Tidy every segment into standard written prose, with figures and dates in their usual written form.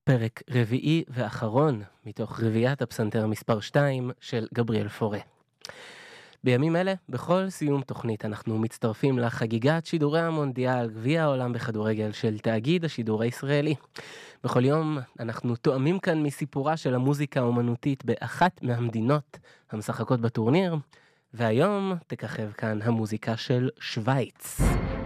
פרק רביעי ואחרון מתוך רביעיית הפסנתר מספר 2 של גבריאל פורה. בימים אלה, בכל סיום תוכנית אנחנו מצטרפים לחגיגת שידורי המונדיאל, גביע העולם בכדורגל של תאגיד השידור הישראלי. בכל יום אנחנו תואמים כאן מסיפורה של המוזיקה האומנותית באחת מהמדינות המשחקות בטורניר, והיום תככב כאן המוזיקה של שוויץ.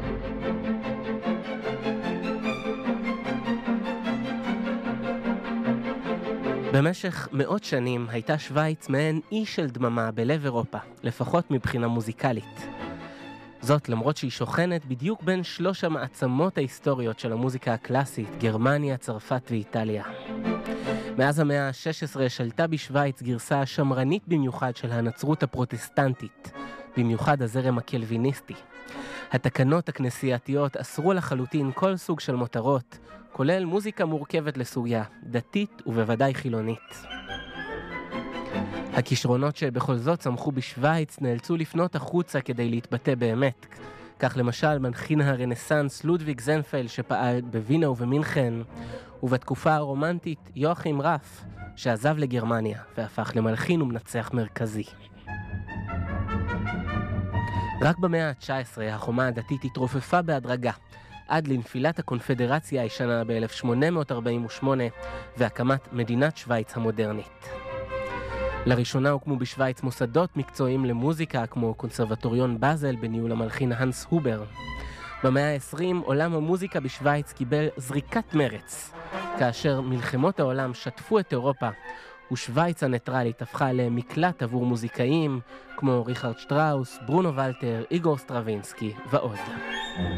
במשך מאות שנים הייתה שוויץ מעין אי של דממה בלב אירופה, לפחות מבחינה מוזיקלית. זאת למרות שהיא שוכנת בדיוק בין שלוש המעצמות ההיסטוריות של המוזיקה הקלאסית, גרמניה, צרפת ואיטליה. מאז המאה ה-16 שלטה בשוויץ גרסה שמרנית במיוחד של הנצרות הפרוטסטנטית, במיוחד הזרם הקלוויניסטי. התקנות הכנסייתיות אסרו לחלוטין כל סוג של מותרות, כולל מוזיקה מורכבת לסוגיה, דתית ובוודאי חילונית. הכישרונות שבכל זאת צמחו בשוויץ נאלצו לפנות החוצה כדי להתבטא באמת. כך למשל מנחין הרנסנס לודוויג זנפלד שפעל בווינה ובמינכן, ובתקופה הרומנטית יואכים רף שעזב לגרמניה והפך למלחין ומנצח מרכזי. רק במאה ה-19 החומה הדתית התרופפה בהדרגה, עד לנפילת הקונפדרציה הישנה ב-1848 והקמת מדינת שוויץ המודרנית. לראשונה הוקמו בשוויץ מוסדות מקצועיים למוזיקה כמו קונסרבטוריון באזל בניהול המלחין הנס הובר. במאה ה-20 עולם המוזיקה בשוויץ קיבל זריקת מרץ, כאשר מלחמות העולם שטפו את אירופה ושוויץ הניטרלית הפכה למקלט עבור מוזיקאים כמו ריכרד שטראוס, ברונו ולטר, איגור סטרווינסקי ועוד.